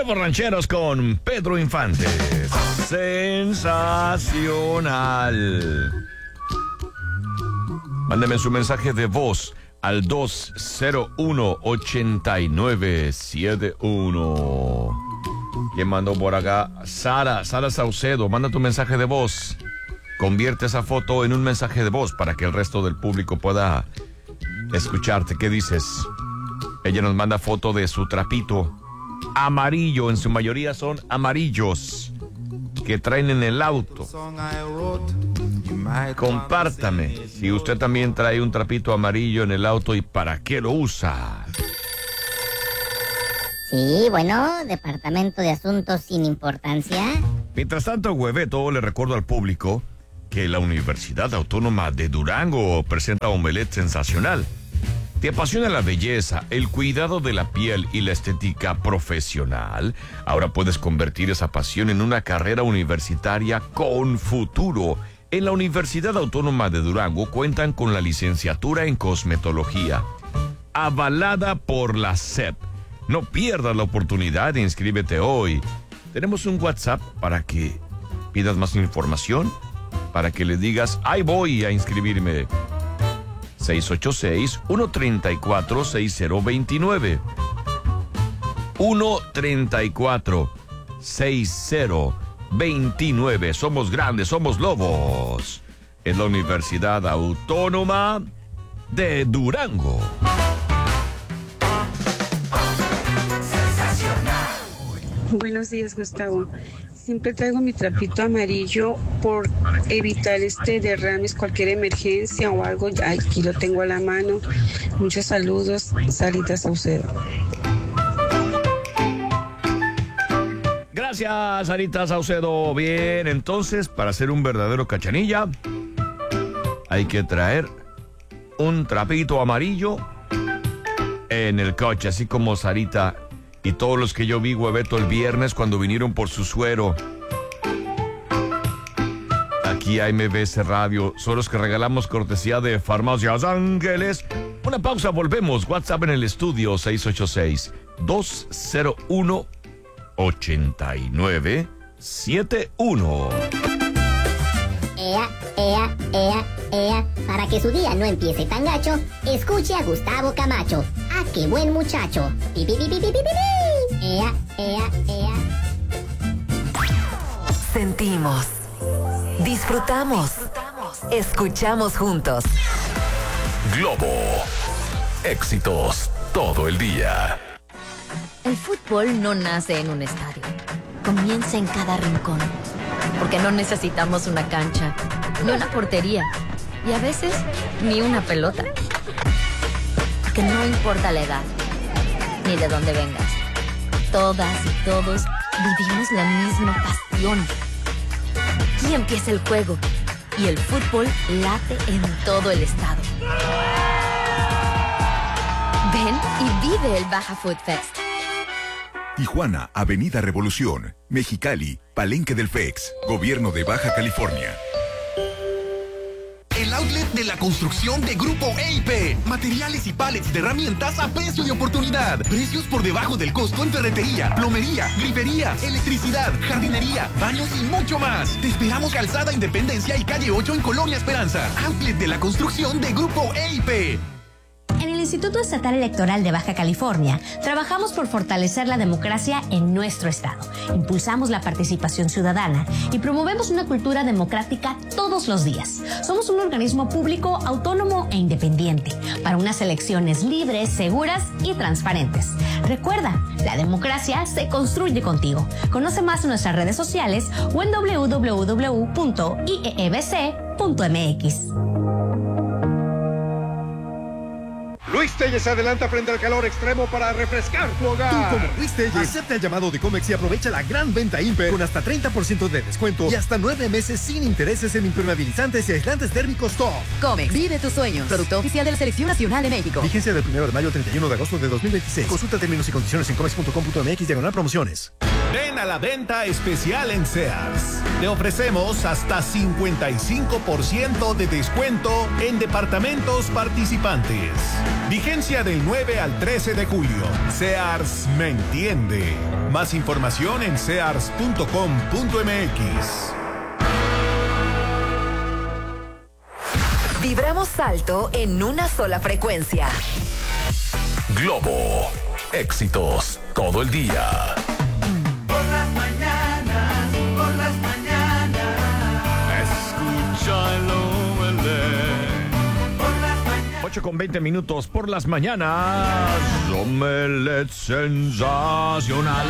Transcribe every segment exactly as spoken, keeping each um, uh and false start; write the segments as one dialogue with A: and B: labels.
A: Nuevos Rancheros con Pedro Infante. Sensacional. Mándeme su mensaje de voz al dos cero uno, ocho nueve siete uno. ¿Quién mandó por acá? Sara, Sara Saucedo, manda tu mensaje de voz. Convierte esa foto en un mensaje de voz para que el resto del público pueda escucharte. ¿Qué dices? Ella nos manda foto de su trapito amarillo, en su mayoría son amarillos, que traen en el auto. Compártame si usted también trae un trapito amarillo en el auto y para qué lo usa.
B: Sí, bueno, Departamento de Asuntos sin Importancia.
A: Mientras tanto, Hueveto, le recuerdo al público que la Universidad Autónoma de Durango presenta Omelette Sensacional. ¿Te apasiona la belleza, el cuidado de la piel y la estética profesional? Ahora puedes convertir esa pasión en una carrera universitaria con futuro. En la Universidad Autónoma de Durango cuentan con la licenciatura en cosmetología, avalada por la S E P. No pierdas la oportunidad de inscríbete hoy. Tenemos un WhatsApp para que pidas más información, para que le digas, ahí voy a inscribirme. seis ocho seis, uno tres cuatro, seis cero dos nueve. uno tres cuatro, seis cero dos nueve. Somos grandes, somos lobos. Es la Universidad Autónoma de Durango.
C: Buenos días, Gustavo. Siempre traigo mi trapito amarillo por evitar este derrames, cualquier emergencia o algo. Aquí lo tengo a la mano. Muchos saludos, Sarita Saucedo.
A: Gracias, Sarita Saucedo. Bien, entonces, para ser un verdadero cachanilla, hay que traer un trapito amarillo en el coche, así como Sarita y todos los que yo vi, Hueveto, el viernes cuando vinieron por su suero. Aquí a M B S Radio, sueros que regalamos cortesía de Farmacias Ángeles. Una pausa, volvemos. WhatsApp en el estudio seis ocho seis, dos cero uno, ocho nueve siete uno.
B: Ea, ea, ea, ea. Para que su día no empiece tan gacho, escuche a Gustavo Camacho. ¡Ah, qué buen muchacho! ¡Pi, pi, pi, pi, pi, pi, pi! Ea, ea, ea.
D: Sentimos, disfrutamos, escuchamos juntos.
E: Globo, éxitos todo el día.
F: El fútbol no nace en un estadio, comienza en cada rincón. Porque no necesitamos una cancha, ni una portería, y a veces ni una pelota. Porque no importa la edad, ni de dónde vengas. Todas y todos vivimos la misma pasión. Aquí empieza el juego, y el fútbol late en todo el estado. Ven y vive el Baja Food Fest.
G: Tijuana, Avenida Revolución, Mexicali, Palenque del F E X, Gobierno de Baja California.
H: El outlet de la construcción de Grupo E I P. Materiales y pallets de herramientas a precio de oportunidad. Precios por debajo del costo en ferretería, plomería, griferías, electricidad, jardinería, baños y mucho más. Te esperamos Calzada Independencia y Calle ocho en Colonia Esperanza. Outlet de la construcción de Grupo E I P.
I: En el Instituto Estatal Electoral de Baja California, trabajamos por fortalecer la democracia en nuestro estado. Impulsamos la participación ciudadana y promovemos una cultura democrática todos los días. Somos un organismo público, autónomo e independiente para unas elecciones libres, seguras y transparentes. Recuerda, la democracia se construye contigo. Conoce más en nuestras redes sociales o en doble u doble u doble u punto i e e b c punto m x.
J: Luis Telles adelanta frente al calor extremo para refrescar tu hogar.
K: Tú, como Luis Telles, acepta el llamado de Comex y aprovecha la gran venta Imper con hasta treinta por ciento de descuento y hasta nueve meses sin intereses en impermeabilizantes y aislantes térmicos Top.
L: Comex, vive tus sueños. Producto oficial de la Selección Nacional de México.
K: Vigencia del primero de mayo al treinta y uno de agosto de dos mil veintiséis. Consulta términos y condiciones en comex punto com punto m x diagonal promociones.
M: Ven a la venta especial en Sears. Te ofrecemos hasta cincuenta y cinco por ciento de descuento en departamentos participantes. Vigencia del nueve al trece de julio. Sears me entiende. Más información en sears punto com punto m x.
D: Vibramos alto en una sola frecuencia.
E: Globo. Éxitos todo el día.
N: Por las mañanas, por las mañanas.
A: Escúchalo,
N: por las mañanas.
A: ocho con veinte minutos por las mañanas. Omelette sensacional.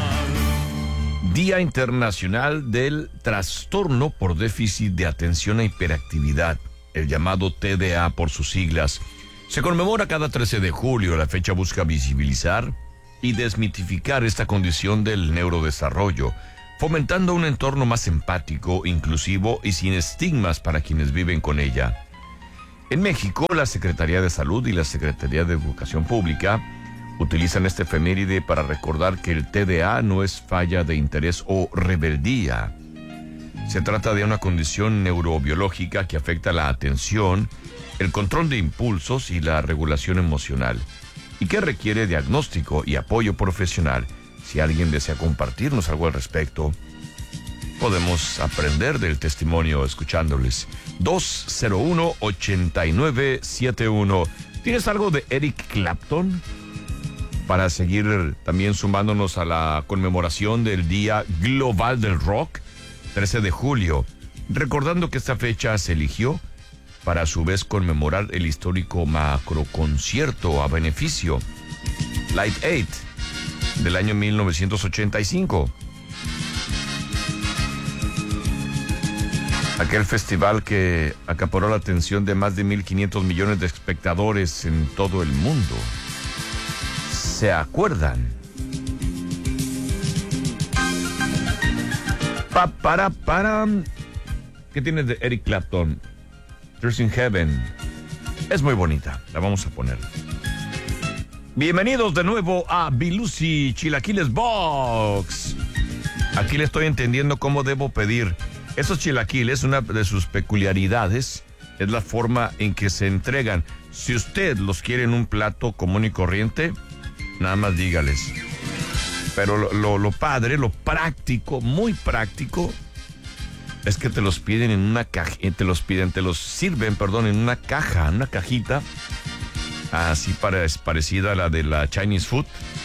A: Día Internacional del Trastorno por Déficit de Atención e Hiperactividad, el llamado T D A por sus siglas. Se conmemora cada trece de julio. La fecha busca visibilizar y desmitificar esta condición del neurodesarrollo, fomentando un entorno más empático, inclusivo y sin estigmas para quienes viven con ella. En México, la Secretaría de Salud y la Secretaría de Educación Pública utilizan este efeméride para recordar que el T D A no es falla de interés o rebeldía. Se trata de una condición neurobiológica que afecta la atención, el control de impulsos y la regulación emocional, y que requiere diagnóstico y apoyo profesional. Si alguien desea compartirnos algo al respecto, podemos aprender del testimonio escuchándoles. dos cero uno, ocho nueve siete uno. ¿Tienes algo de Eric Clapton? Para seguir también sumándonos a la conmemoración del Día Global del Rock, trece de julio, recordando que esta fecha se eligió para a su vez conmemorar el histórico macroconcierto a beneficio Live Aid del año mil novecientos ochenta y cinco. Aquel festival que acaparó la atención de más de mil quinientos millones de espectadores en todo el mundo. ¿Se acuerdan? Pa, para, para. ¿Qué tienes de Eric Clapton? Tears in Heaven. Es muy bonita, la vamos a poner. Bienvenidos de nuevo a Bilusi Chilaquiles Box. Aquí le estoy entendiendo cómo debo pedir. Esos chilaquiles, una de sus peculiaridades es la forma en que se entregan. Si usted los quiere en un plato común y corriente, nada más dígales. Pero lo, lo, lo padre, lo práctico, muy práctico, es que te los piden en una caja, te los piden, te los sirven, perdón, en una caja, una cajita, así para, es parecida a la de la Chinese food.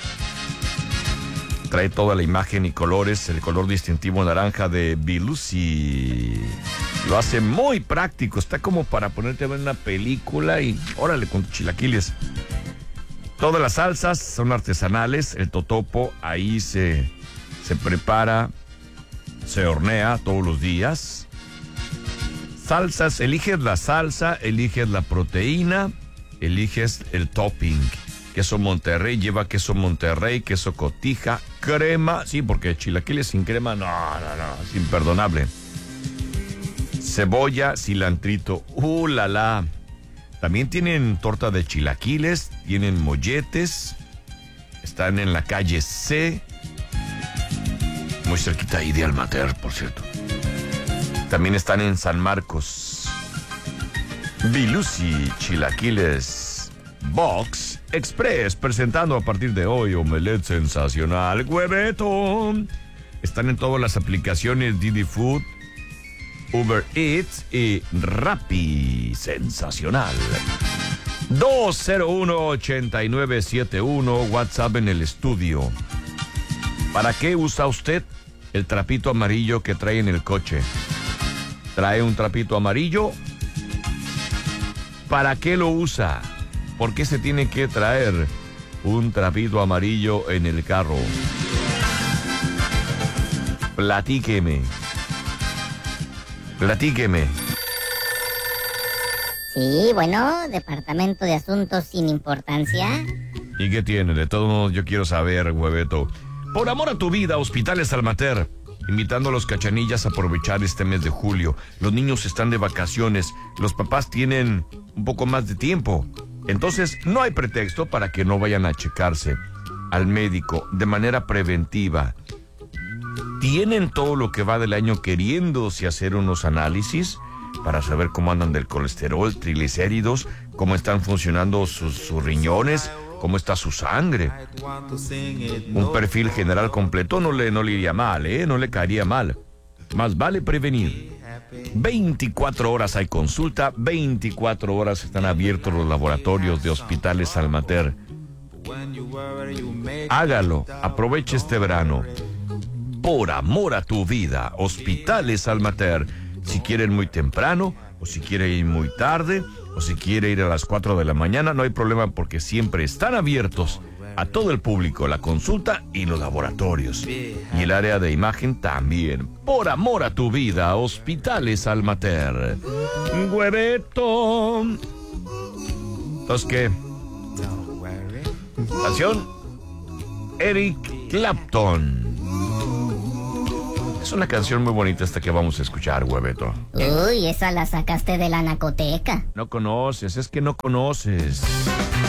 A: Trae toda la imagen y colores, el color distintivo naranja de Bilusi. Lo hace muy práctico, está como para ponerte a ver una película y órale con tus chilaquiles. Todas las salsas son artesanales, el totopo ahí se, se prepara, se hornea todos los días. Salsas, eliges la salsa, eliges la proteína, eliges el topping. Queso Monterrey, lleva queso Monterrey, queso cotija, crema, sí, porque chilaquiles sin crema, no, no, no, es imperdonable. Cebolla, cilantrito, uh, la, la. También tienen torta de chilaquiles, tienen molletes, están en la calle C, muy cerquita ahí de Almater, por cierto. También están en San Marcos. Bilusi Chilaquiles Box Express, presentando a partir de hoy omelette sensacional, hueveto. Están en todas las aplicaciones Didi Food, Uber Eats y Rappi. Sensacional. dos cero uno, ocho nueve siete uno, WhatsApp en el estudio. ¿Para qué usa usted el trapito amarillo que trae en el coche? ¿Trae un trapito amarillo? ¿Para qué lo usa? ¿Por qué se tiene que traer un trapito amarillo en el carro? Platíqueme. Platíqueme.
B: Sí, bueno, Departamento de Asuntos sin Importancia.
A: ¿Y qué tiene? De todos modos, yo quiero saber, hueveto. Por amor a tu vida, Hospitales Almater, invitando a los cachanillas a aprovechar este mes de julio. Los niños están de vacaciones, los papás tienen un poco más de tiempo. Entonces, no hay pretexto para que no vayan a checarse al médico de manera preventiva. tienen todo lo que va del año queriéndose hacer unos análisis para saber cómo andan del colesterol, triglicéridos, cómo están funcionando sus, sus riñones, cómo está su sangre. Un perfil general completo no le, no le iría mal, ¿eh? No le caería mal. Más vale prevenir. veinticuatro horas hay consulta, veinticuatro horas están abiertos los laboratorios de Hospitales Almater. Hágalo, aproveche este verano. Por amor a tu vida, Hospitales Almater. Si quieren muy temprano, o si quiere ir muy tarde, o si quiere ir a las cuatro de la mañana, no hay problema porque siempre están abiertos a todo el público, la consulta y los laboratorios. Y el área de imagen también. Por amor a tu vida, Hospitales Almater. Hueveto. Entonces, ¿qué? Canción Eric Clapton. Es una canción muy bonita esta que vamos a escuchar, Hueveto.
B: Uy, esa la sacaste de la nacoteca.
A: No conoces, es que no conoces.